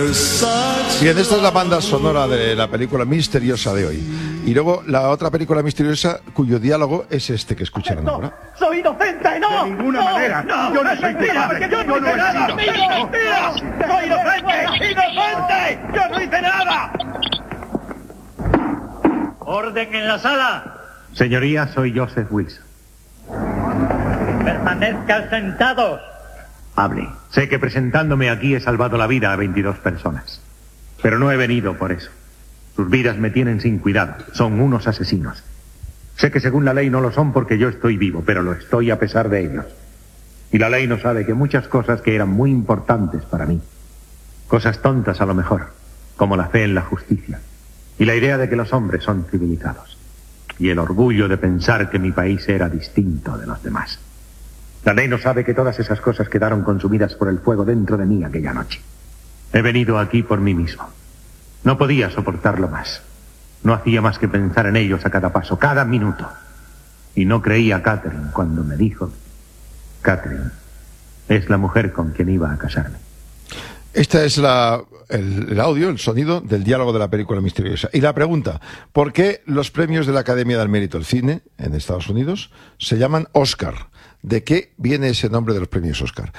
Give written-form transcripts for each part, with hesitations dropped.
Bien, esta es la banda sonora de la película misteriosa de hoy. Y luego la otra película misteriosa cuyo diálogo es este que escucharán ahora. ¡Soy inocente! ¡No! De ninguna manera. ¡No! Yo no soy ¡Mentira! culpable. ¡Yo no hice nada! ¡Mentira! ¡Soy inocente! ¡Inocente! ¡Yo no hice nada! ¡Orden en la sala! Señoría, soy Joseph Wilson. ¡Permanezcan sentados! Hable. Sé que presentándome aquí he salvado la vida a 22 personas. Pero no he venido por eso. Sus vidas me tienen sin cuidado. Son unos asesinos. Sé que según la ley no lo son porque yo estoy vivo, pero lo estoy a pesar de ellos. Y la ley no sabe que muchas cosas que eran muy importantes para mí, cosas tontas a lo mejor, como la fe en la justicia, y la idea de que los hombres son civilizados, y el orgullo de pensar que mi país era distinto de los demás. La ley no sabe que todas esas cosas quedaron consumidas por el fuego dentro de mí aquella noche. He venido aquí por mí mismo. No podía soportarlo más. No hacía más que pensar en ellos a cada paso, cada minuto. Y no creía a Catherine cuando me dijo: Catherine es la mujer con quien iba a casarme. Esta es el audio, el sonido del diálogo de la película misteriosa. Y la pregunta: ¿por qué los premios de la Academia del Mérito del Cine en Estados Unidos se llaman Oscar? ¿De qué viene ese nombre de los premios Oscar?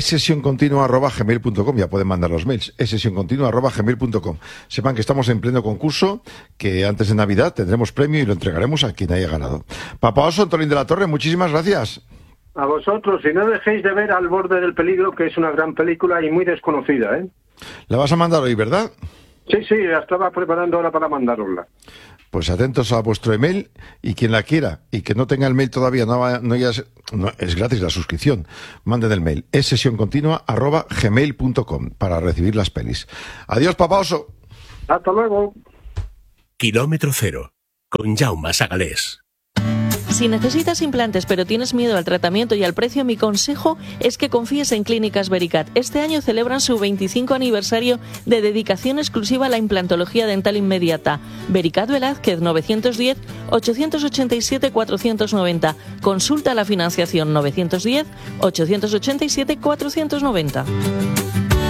@gmail.com, ya pueden mandar los mails, @gmail.com. Sepan que estamos en pleno concurso, que antes de Navidad tendremos premio y lo entregaremos a quien haya ganado. Papá Oso, Antolín de la Torre, muchísimas gracias. A vosotros, y no dejéis de ver Al borde del peligro, que es una gran película y muy desconocida, ¿eh? La vas a mandar hoy, ¿verdad? Sí, la estaba preparando ahora para mandarosla. Pues atentos a vuestro email, y quien la quiera y que no tenga el mail todavía, es gratis la suscripción. Manden el mail, @gmail.com para recibir las pelis. Adiós, Papá Oso. Hasta luego. Kilómetro Cero, con Jaume Sagalés. Si necesitas implantes pero tienes miedo al tratamiento y al precio, mi consejo es que confíes en Clínicas Vericat. Este año celebran su 25 aniversario de dedicación exclusiva a la implantología dental inmediata. Vericat Velázquez, 910-887-490. Consulta la financiación 910-887-490.